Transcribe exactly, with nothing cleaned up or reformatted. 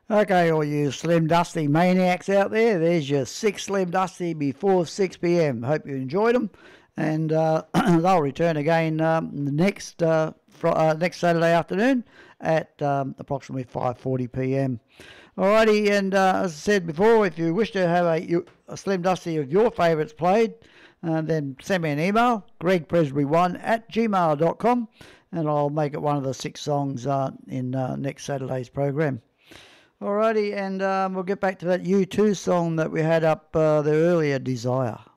Okay, all you Slim Dusty maniacs out there, there's your six Slim Dusty before six p m. Hope you enjoyed them, and uh, they'll return again um, next uh, fr- uh, next Saturday afternoon at um, approximately five forty p m. Alrighty, and uh, as I said before, if you wish to have a, you- a Slim Dusty of your favourites played, uh, then send me an email, greg presbury one at gmail dot com, and I'll make it one of the six songs uh, in uh, next Saturday's program. Alrighty, and um, we'll get back to that U two song that we had up uh, there earlier, Desire.